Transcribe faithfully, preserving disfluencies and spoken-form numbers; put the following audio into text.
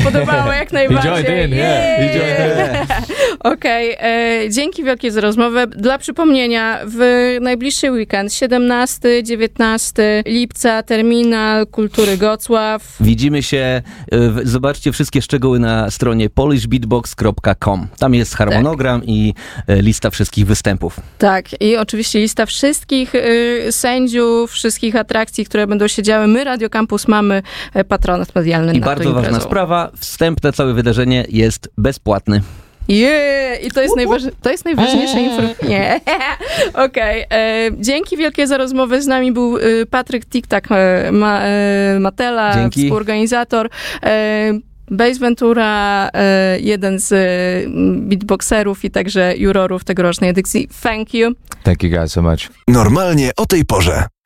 podobało jak najbardziej. He joined in, yeah. He joined in. Okej, okay. Dzięki wielkie za rozmowę. Dla przypomnienia, w najbliższy weekend, siedemnastego dziewiętnastego lipca, Terminal Kultury Gocław. Widzimy się, zobaczcie wszystkie szczegóły na stronie polish beatbox kropka com. Tam jest harmonogram tak. i lista wszystkich występów. Tak, i oczywiście lista wszystkich y, sędziów, wszystkich atrakcji, które będą się działy. My, Radio Campus, mamy patronat medialny I na bardzo tą ważna imprezą. sprawa, wstęp na całe wydarzenie jest bezpłatny. Yeah! I to jest, najważ- to jest najważniejsza informacja. Nie. Okej. Okay. Dzięki wielkie za rozmowę. Z nami był e, Patryk Tiktak e, Ma, e, Matela, Dzięki. Współorganizator. E, Bass Ventura, e, jeden z e, beatboxerów i także jurorów tegorocznej edycji. Thank you. Thank you guys so much. Normalnie o tej porze.